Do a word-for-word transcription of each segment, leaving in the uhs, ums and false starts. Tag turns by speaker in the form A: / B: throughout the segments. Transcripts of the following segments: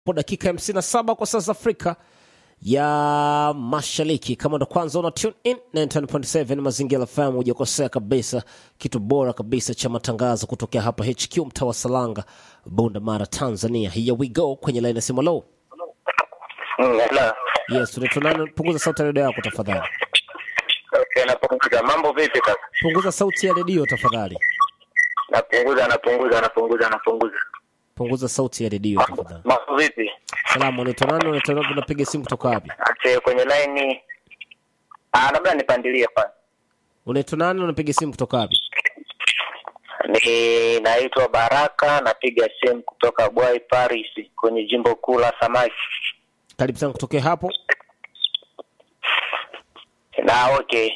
A: Po dakika hamsini na saba kwa saa za Afrika ya Mashariki. Kama ndo kwanza una tune in tisini na tano nukta saba Mazingira F M, hujakosea kabisa. Kitu bora kabisa cha matangazo kutokea hapa H Q mtaa wa Salanga, Bunda Mara, Tanzania. Here we go kwenye line ya simu. Hello.
B: Hello.
A: Yes, tunatonana. Punguza sauti ya redio yako tafadhali.
B: Okay, napunguza. Mambo vipi kaka?
A: Punguza sauti ya redio tafadhali.
B: Napunguza, napunguza, napunguza, napunguza.
A: Punguza sauti ya redio tafadhali.
B: Mambo vipi?
A: Salamu, unatonana, unatonana, unapiga simu kutoka wapi?
B: Ache kwenye line. Ah, labda nipandilie kwanza.
A: Unatonana, unapiga simu kutoka wapi?
B: Ni naitwa Baraka, napiga simu kutoka Bwai Paris kwenye jimbo kuu la Samaki.
A: Karibu sana kutokea hapo.
B: Na okay.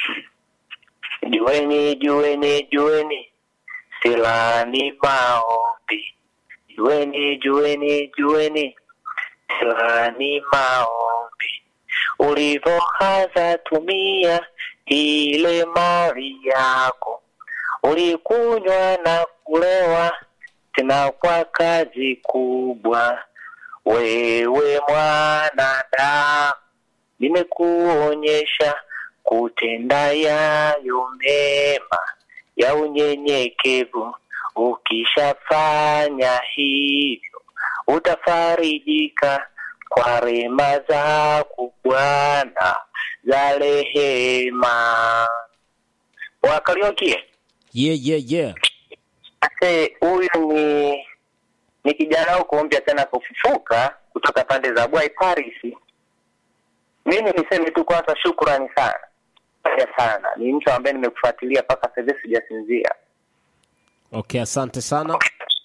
B: Jueni, jueni, jueni. Sila ni maombi. Jueni, jueni, jueni. Sila ni maombi. Ulivohaza tumia ile mali yako. Ulikunywa na kulewa tena kwa kazi kubwa. Wewe mwanadamu, nimekuonyesha kutenda yayo mema ya unyenyekevu. Ukishafanya hivyo utafarijika kwa rehema zako Bwana za rehema. Wakaliokie?
A: Yeah, yeah, yeah.
B: Ase huyu ni ni kijana huko kuombea tena kufufuka kutoka pande za Bwai Paris. Mimi niseme tu kwanza shukrani sana. Asante sana. Ni mtu ambaye nimekufuatilia paka sasa sijasinzia.
A: Okay, asante sana.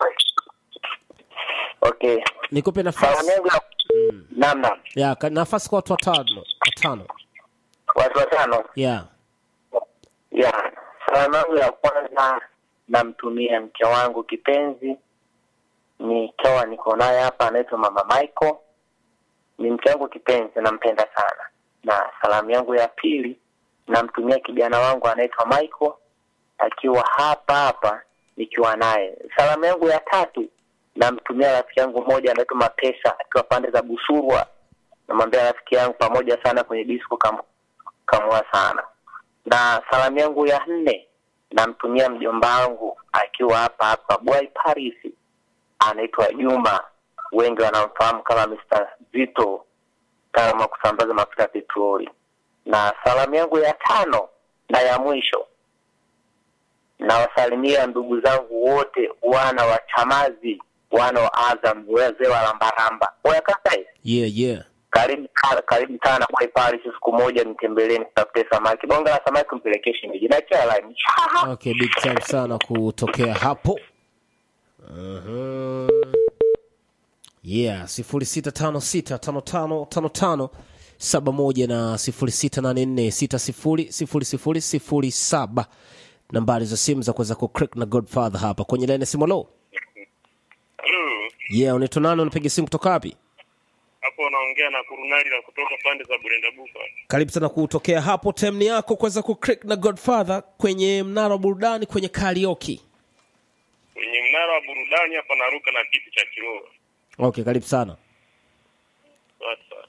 B: Okay.
A: Nikupe nafasi.
B: Mm. Naam naam.
A: Ya, yeah, nafasi kwa watu watano. Watano.
B: Watu watano.
A: Yeah.
B: Yeah. Salamu ya kwanza namtumia mke wangu kipenzi. Nikawa niko naye hapa, anaitwa Mama Michael. Ni mke wangu kipenzi, nampenda sana. Na salamu yangu ya pili namtumia kijana wangu anaitwa Michael, akiwa hapa hapa nikiwa naye. Salamu yangu ya tatu namtumia rafiki yangu mmoja anaitwa Mapesa, akiwa pande za Busurwa. Namwambia rafiki yangu pamoja sana kwenye disco kama kamwa sana. Na salamu yangu ya nne namtumia mjomba wangu akiwa hapa hapa Bwai Paris, anaitwa Juma, wengi wanamfahamu kama mister Zito, kama kusambaza mafuta ya petroli. Na salamu yangu ya tano na ya mwisho na wasalimia ndugu zangu wote wana wa Chamazi, wana wa Azam, wazee wa Lambaramba. Oya kaka.
A: Yeah, yeah.
B: Karibu karibu sana Bwai Paris, siku moja nitembelee nitafute samaki. Bonga la samaki mpelekeshe miji. Na cha line.
A: Okay, big time sana kutokea hapo. Uh-huh. Yeah, sifuri sita tano sita tano tano tano tano saba moja na sifuri sita nane nne sita sifuri sifuri sifuri sifuri saba. Nambari za simu za kuweza kucrack na Godfather hapa kwenye line ya simu. Lo.
C: Hello.
A: Yeah, unaitwa nani, unapiga simu kutoka wapi?
C: Hapo naongea na Kurunali la kutoka pande za Burenda Bufa.
A: Karibu sana kutokea hapo, time ni yako kuweza kucrack na Godfather kwenye mnara wa burudani kwenye karaoke.
C: Kwenye mnara wa burudani hapa naruka na kiti cha kiroho.
A: Okay, karibu sana.
C: Sasa.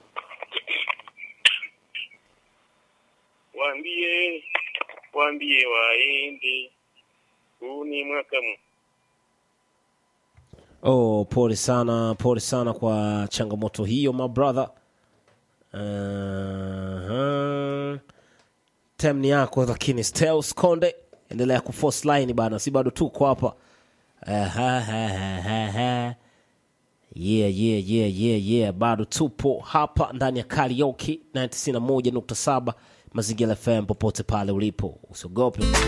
C: Waambie, waambie waende. Huu ni mwaka mu.
A: Oh, pole sana, pole sana kwa changamoto hiyo my brother. Uh-huh. Time ni yako lakini still Konde, endelea kuforce line bana, si bado tuko hapa. Uh-huh. Yeah, yeah, yeah, yeah, yeah. Bado tupo hapa ndani ya karaoke na tisini na moja nukta saba Mazingira F M, popote pale ulipo. Usiogope.